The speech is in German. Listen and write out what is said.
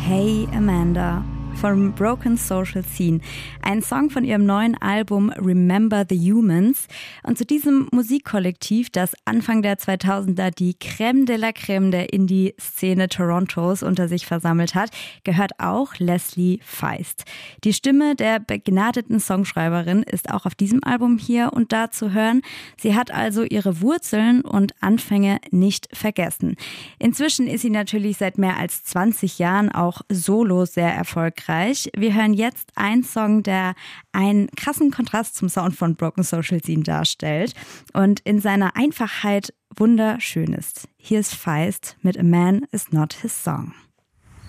Hey Amanda von Broken Social Scene. Ein Song von ihrem neuen Album Remember the Humans. Und zu diesem Musikkollektiv, das Anfang der 2000er die Crème de la Crème der Indie-Szene Torontos unter sich versammelt hat, gehört auch Leslie Feist. Die Stimme der begnadeten Songschreiberin ist auch auf diesem Album hier und da zu hören. Sie hat also ihre Wurzeln und Anfänge nicht vergessen. Inzwischen ist sie natürlich seit mehr als 20 Jahren auch solo sehr erfolgreich. Wir hören jetzt einen Song, der einen krassen Kontrast zum Sound von Broken Social Scene darstellt und in seiner Einfachheit wunderschön ist. Hier ist Feist mit A Man Is Not His Song.